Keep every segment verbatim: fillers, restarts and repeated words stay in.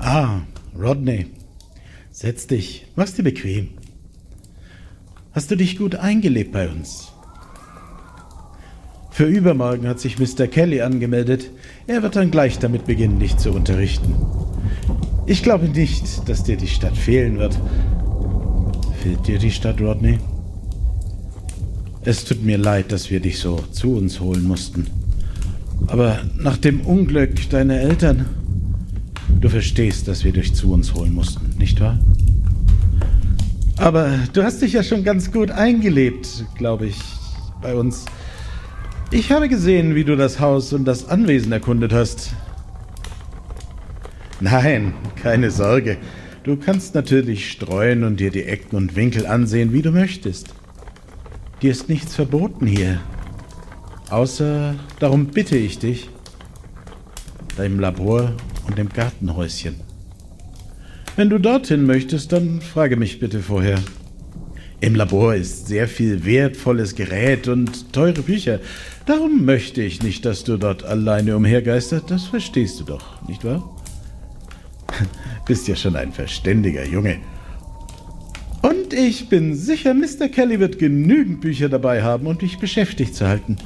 Ah, Rodney. Setz dich, mach's dir bequem. Hast du dich gut eingelebt bei uns? Für übermorgen hat sich Mister Kelly angemeldet. Er wird dann gleich damit beginnen, dich zu unterrichten. Ich glaube nicht, dass dir die Stadt fehlen wird. Fehlt dir die Stadt, Rodney? Es tut mir leid, dass wir dich so zu uns holen mussten. Aber nach dem Unglück deiner Eltern, du verstehst, dass wir dich zu uns holen mussten, nicht wahr? Aber du hast dich ja schon ganz gut eingelebt, glaube ich, bei uns. Ich habe gesehen, wie du das Haus und das Anwesen erkundet hast. Nein, keine Sorge. Du kannst natürlich streuen und dir die Ecken und Winkel ansehen, wie du möchtest. Dir ist nichts verboten hier. Außer, darum bitte ich dich, deinem Labor und dem Gartenhäuschen. Wenn du dorthin möchtest, dann frage mich bitte vorher. Im Labor ist sehr viel wertvolles Gerät und teure Bücher. Darum möchte ich nicht, dass du dort alleine umhergeistert. Das verstehst du doch, nicht wahr? Bist ja schon ein verständiger Junge. Und ich bin sicher, Mister Kelly wird genügend Bücher dabei haben, um dich beschäftigt zu halten.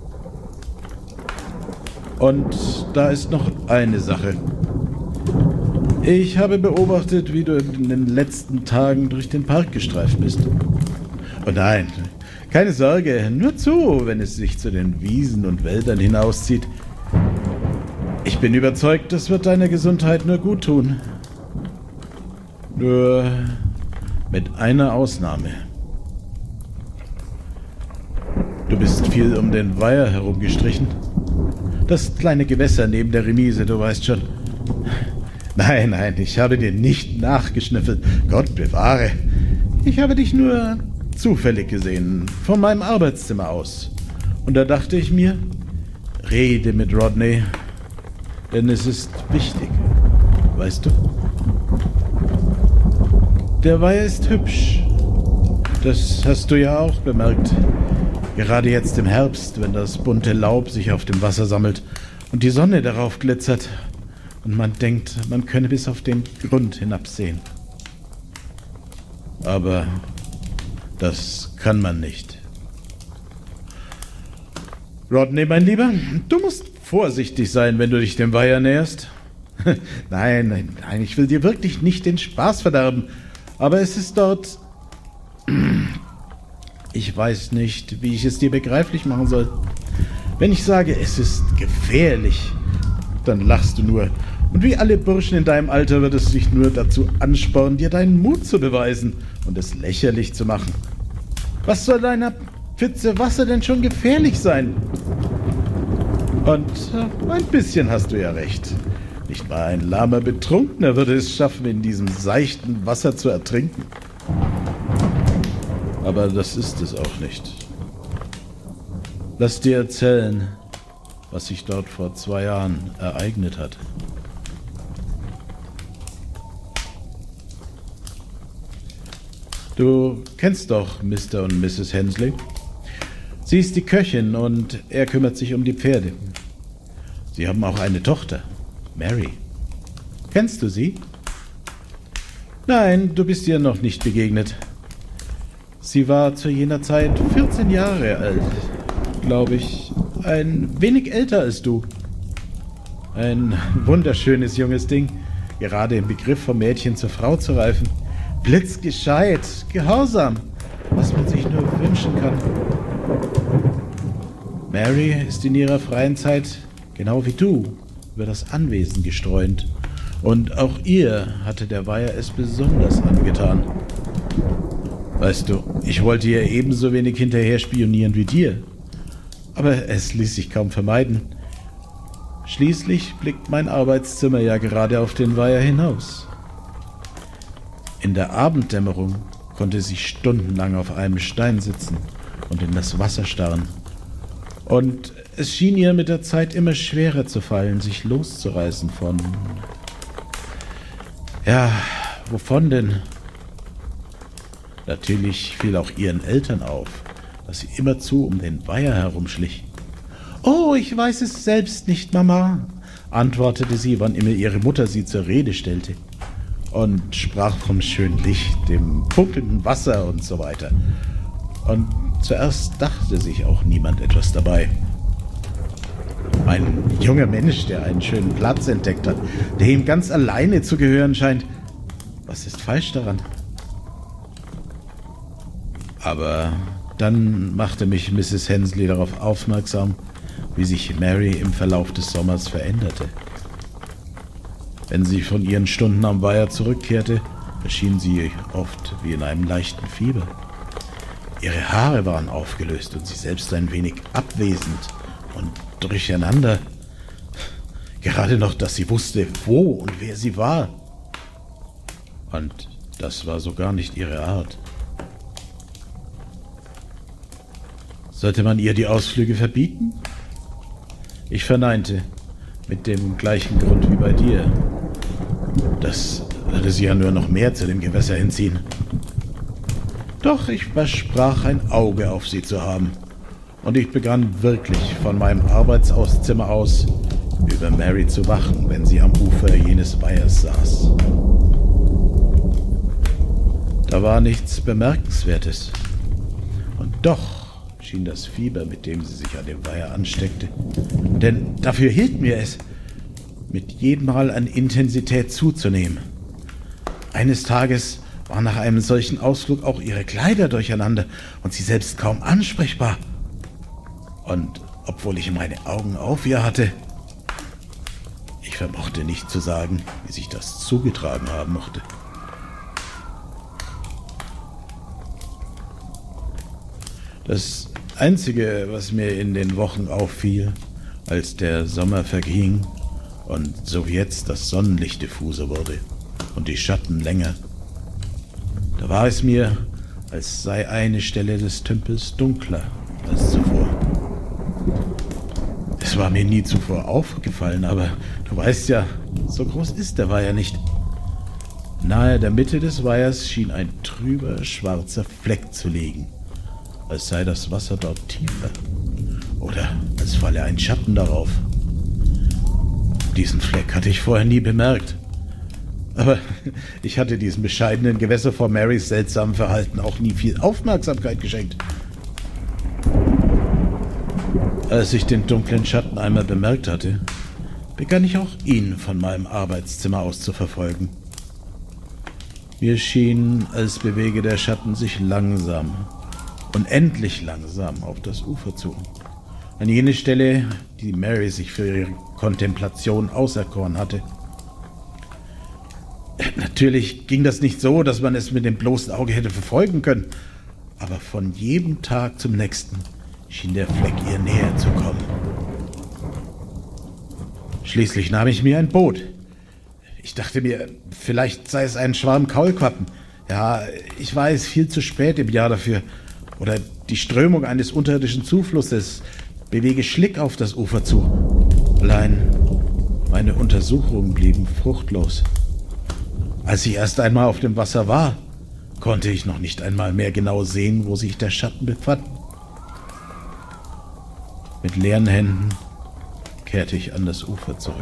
Und da ist noch eine Sache. Ich habe beobachtet, wie du in den letzten Tagen durch den Park gestreift bist. Und nein, keine Sorge, nur zu, wenn es sich zu den Wiesen und Wäldern hinauszieht. Ich bin überzeugt, das wird deiner Gesundheit nur gut tun. Nur mit einer Ausnahme. Du bist viel um den Weiher herumgestrichen. Das kleine Gewässer neben der Remise, du weißt schon. Nein, nein, ich habe dir nicht nachgeschnüffelt. Gott bewahre. Ich habe dich nur zufällig gesehen, von meinem Arbeitszimmer aus. Und da dachte ich mir, rede mit Rodney, denn es ist wichtig, weißt du? Der Weiher ist hübsch. Das hast du ja auch bemerkt. Gerade jetzt im Herbst, wenn das bunte Laub sich auf dem Wasser sammelt und die Sonne darauf glitzert und man denkt, man könne bis auf den Grund hinabsehen. Aber das kann man nicht. Rodney, mein Lieber, du musst vorsichtig sein, wenn du dich dem Weiher näherst. Nein, nein, nein, ich will dir wirklich nicht den Spaß verderben, aber es ist dort... Ich weiß nicht, wie ich es dir begreiflich machen soll. Wenn ich sage, es ist gefährlich, dann lachst du nur. Und wie alle Burschen in deinem Alter wird es dich nur dazu anspornen, dir deinen Mut zu beweisen und es lächerlich zu machen. Was soll deiner Pfütze Wasser denn schon gefährlich sein? Und äh, ein bisschen hast du ja recht. Nicht mal ein lahmer Betrunkener würde es schaffen, in diesem seichten Wasser zu ertrinken. Aber das ist es auch nicht. Lass dir erzählen, was sich dort vor zwei Jahren ereignet hat. Du kennst doch Mister und Misses Hensley. Sie ist die Köchin und er kümmert sich um die Pferde. Sie haben auch eine Tochter, Mary. Kennst du sie? Nein, du bist ihr noch nicht begegnet. Sie war zu jener Zeit vierzehn Jahre alt, glaube ich, ein wenig älter als du. Ein wunderschönes junges Ding, gerade im Begriff vom Mädchen zur Frau zu reifen. Blitzgescheit, gehorsam, was man sich nur wünschen kann. Mary ist in ihrer freien Zeit, genau wie du, über das Anwesen gestreunt. Und auch ihr hatte der Weiher es besonders angetan. Weißt du, ich wollte ihr ebenso wenig hinterher spionieren wie dir. Aber es ließ sich kaum vermeiden. Schließlich blickt mein Arbeitszimmer ja gerade auf den Weiher hinaus. In der Abenddämmerung konnte sie stundenlang auf einem Stein sitzen und in das Wasser starren. Und es schien ihr mit der Zeit immer schwerer zu fallen, sich loszureißen von... Ja, wovon denn? Natürlich fiel auch ihren Eltern auf, dass sie immerzu um den Weiher herumschlich. »Oh, ich weiß es selbst nicht, Mama. antwortete sie, wann immer ihre Mutter sie zur Rede stellte, und sprach vom schönen Licht, dem funkelnden Wasser und so weiter. Und zuerst dachte sich auch niemand etwas dabei. Ein junger Mensch, der einen schönen Platz entdeckt hat, der ihm ganz alleine zu gehören scheint. Was ist falsch daran? Aber dann machte mich Misses Hensley darauf aufmerksam, wie sich Mary im Verlauf des Sommers veränderte. Wenn sie von ihren Stunden am Weiher zurückkehrte, erschien sie oft wie in einem leichten Fieber. Ihre Haare waren aufgelöst und sie selbst ein wenig abwesend und durcheinander. Gerade noch, dass sie wusste, wo und wer sie war. Und das war so gar nicht ihre Art. Sollte man ihr die Ausflüge verbieten? Ich verneinte, mit dem gleichen Grund wie bei dir. Das würde sie ja nur noch mehr zu dem Gewässer hinziehen. Doch ich versprach, ein Auge auf sie zu haben. Und ich begann wirklich von meinem Arbeitsauszimmer aus über Mary zu wachen, wenn sie am Ufer jenes Weihers saß. Da war nichts Bemerkenswertes. Und doch schien das Fieber, mit dem sie sich an dem Weiher ansteckte, denn dafür hielt mir es, mit jedem Mal an Intensität zuzunehmen. Eines Tages waren nach einem solchen Ausflug auch ihre Kleider durcheinander und sie selbst kaum ansprechbar. Und obwohl ich meine Augen auf ihr hatte, ich vermochte nicht zu sagen, wie sich das zugetragen haben mochte. Das Einzige, was mir in den Wochen auffiel, als der Sommer verging und so wie jetzt das Sonnenlicht diffuser wurde und die Schatten länger, da war es mir, als sei eine Stelle des Tümpels dunkler als zuvor. Es war mir nie zuvor aufgefallen, aber du weißt ja, so groß ist der Weiher nicht. Nahe der Mitte des Weihers schien ein trüber, schwarzer Fleck zu liegen, als sei das Wasser dort tiefer oder als falle ein Schatten darauf. Diesen Fleck hatte ich vorher nie bemerkt. Aber ich hatte diesem bescheidenen Gewässer vor Marys seltsamem Verhalten auch nie viel Aufmerksamkeit geschenkt. Als ich den dunklen Schatten einmal bemerkt hatte, begann ich auch ihn von meinem Arbeitszimmer aus zu verfolgen. Mir schien, als bewege der Schatten sich langsam, unendlich langsam auf das Ufer zu. An jene Stelle, die Mary sich für ihre Kontemplation auserkoren hatte. Natürlich ging das nicht so, dass man es mit dem bloßen Auge hätte verfolgen können, aber von jedem Tag zum nächsten schien der Fleck ihr näher zu kommen. Schließlich nahm ich mir ein Boot. Ich dachte mir, vielleicht sei es ein Schwarm Kaulquappen. Ja, ich weiß, viel zu spät im Jahr dafür. Oder die Strömung eines unterirdischen Zuflusses bewege Schlick auf das Ufer zu. Allein meine Untersuchungen blieben fruchtlos. Als ich erst einmal auf dem Wasser war, konnte ich noch nicht einmal mehr genau sehen, wo sich der Schatten befand. Mit leeren Händen kehrte ich an das Ufer zurück.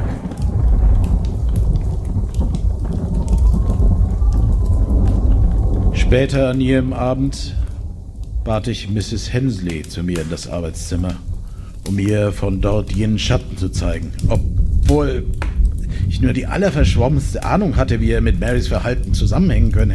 Später an jenem Abend bat ich Misses Hensley zu mir in das Arbeitszimmer, um mir von dort jenen Schatten zu zeigen, obwohl ich nur die allerverschwommenste Ahnung hatte, wie er mit Marys Verhalten zusammenhängen könne.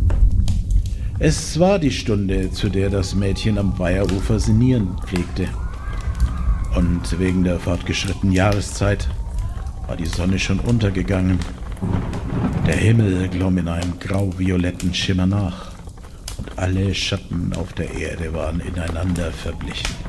Es war die Stunde, zu der das Mädchen am Weiherufer sinnieren pflegte. Und wegen der fortgeschrittenen Jahreszeit war die Sonne schon untergegangen. Der Himmel glomm in einem grau-violetten Schimmer nach und alle Schatten auf der Erde waren ineinander verblichen.